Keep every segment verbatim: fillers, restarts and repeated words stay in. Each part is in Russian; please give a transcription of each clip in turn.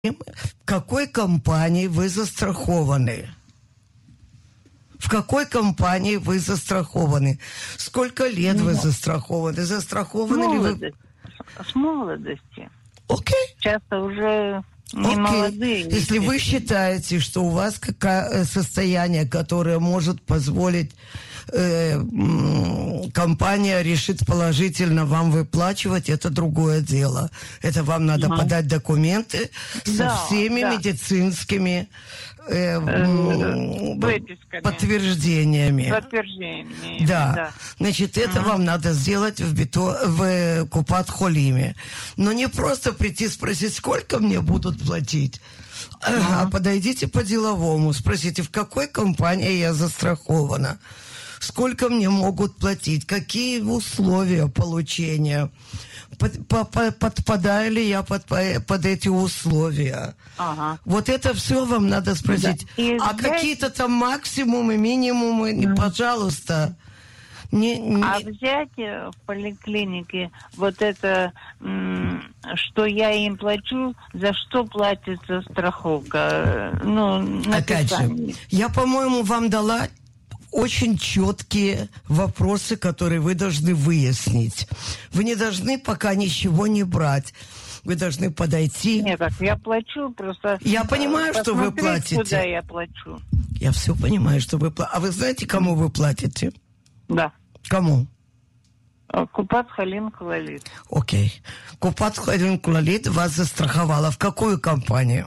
В какой компании вы застрахованы? В какой компании вы застрахованы? Сколько лет ну, вы застрахованы? Застрахованы ли вы? С молодости. Окей. Часто уже не Окей. молодые. Если вы считаете, что у вас какое состояние, которое может позволить э, компания решит положительно вам выплачивать, это другое дело. Это вам надо uh-huh. подать документы да, со всеми да. медицинскими э, э, подтверждениями. Подтверждениями. Да. да. Значит, это uh-huh. вам надо сделать в, бито... в Купат-Холиме. Но не просто прийти спросить, сколько мне будут платить. Uh-huh. А подойдите по-деловому, спросите, в какой компании я застрахована. Сколько мне могут платить, какие условия получения, под, по, по, подпадаю ли я под, под эти условия. Ага. Вот это все вам надо спросить. Да. А взять... какие-то там максимумы, минимумы, mm. пожалуйста. Не, не... А взять в поликлинике вот это, что я им плачу, за что платится страховка? Ну, опять же, я, по-моему, вам дала очень четкие вопросы, которые вы должны выяснить. Вы не должны пока ничего не брать. Вы должны подойти. Нет, так я плачу, просто... Я понимаю, что вы платите. Куда я плачу. Я все понимаю, что вы платите. А вы знаете, кому вы платите? Да. Кому? Купат-Холим Клалит. Окей. Купат-Холим Клалит вас застраховала. В какую компанию?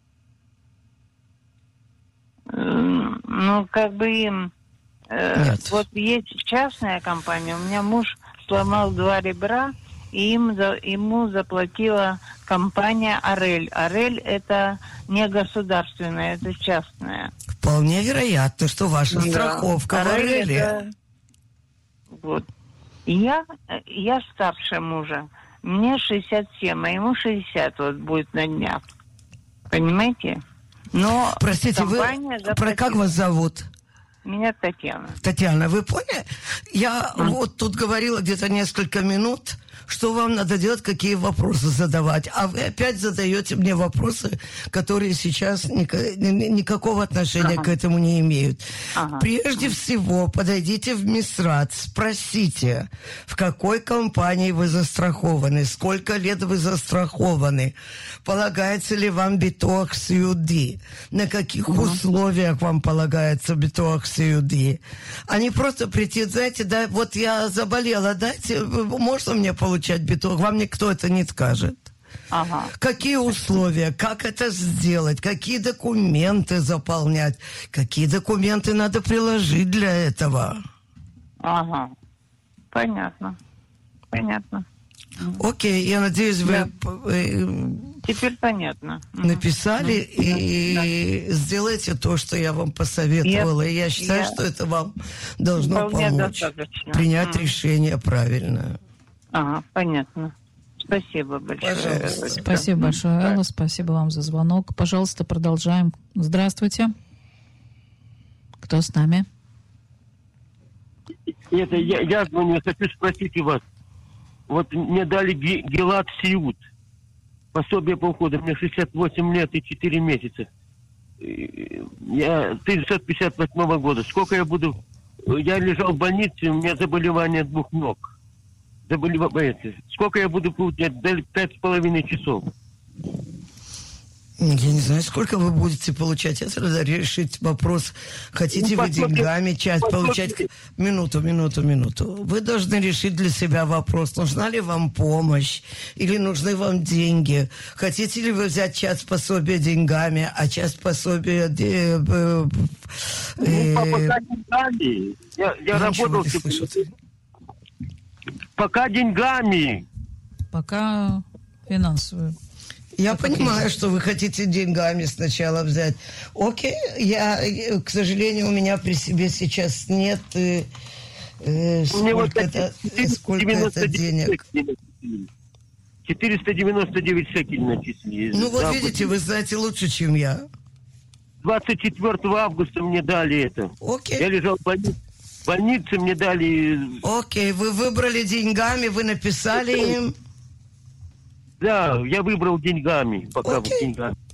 Ну, как бы им... Нет. Вот есть частная компания, у меня муж сломал два ребра, и им за, ему заплатила компания Арель. Арель это не государственная, это частная. Вполне вероятно, что ваша да. страховка в Ареле. Это... Вот. Я, я старше мужа, мне шестьдесят семь, а ему шестьдесят вот будет на днях. Понимаете? Но простите, вы про как вас зовут? Меня Татьяна. Татьяна, вы поняли? Я а? вот тут говорила где-то несколько минут, что вам надо делать, какие вопросы задавать. А вы опять задаете мне вопросы, которые сейчас ни- никакого отношения ага. к этому не имеют. Ага. Прежде всего, подойдите в Мисрат, спросите, в какой компании вы застрахованы, сколько лет вы застрахованы, полагается ли вам битуах сиуди, на каких ага. условиях вам полагается битуах сиуди. А не просто прийти, знаете, да, вот я заболела, дайте, можно мне получить получать биток, вам никто это не скажет. Ага. Какие условия, как это сделать, какие документы заполнять, какие документы надо приложить для этого. Ага, понятно, понятно. Окей, я надеюсь, да. вы теперь понятно. Написали да. и да. сделайте то, что я вам посоветовала. Я, и я считаю, я... что это вам должно помочь достаточно. Принять mm. решение правильное. Ага, понятно. Спасибо большое. Пожалуйста. Спасибо большое, Элла. Спасибо вам за звонок. Пожалуйста, продолжаем. Здравствуйте. Кто с нами? Это я, я звоню, хочу спросить у вас. Вот мне дали Гилад Сиут. Пособие по уходу. Мне шестьдесят восемь лет и четыре месяца. Я тысяча девятьсот пятьдесят восьмого года. Сколько я буду... Я лежал в больнице, у меня заболевание двух ног. Заболевание. Сколько я буду получать? Пять с половиной часов. Я не знаю, сколько вы будете получать. Это надо решить вопрос. Хотите ну, вы деньгами часть получать? Минуту, минуту, минуту. Вы должны решить для себя вопрос. Нужна ли вам помощь? Или нужны вам деньги? Хотите ли вы взять часть пособия деньгами, а часть пособия... Э, э, э, ну, пока деньгами. Я, я работал... Пока деньгами. Пока финансовую. Я понимаю, что вы хотите деньгами сначала взять. Окей, я, к сожалению, у меня при себе сейчас нет э, э, сколько, вот это, сколько это денег. четыреста девяносто девять шекелей начислили. Ну вот видите, вы знаете лучше, чем я. двадцать четвёртого августа мне дали это. Окей. Я лежал в больнице. В больнице мне дали... Окей, вы выбрали деньгами, вы написали им... Да, я выбрал деньгами. Пока Окей. деньгами.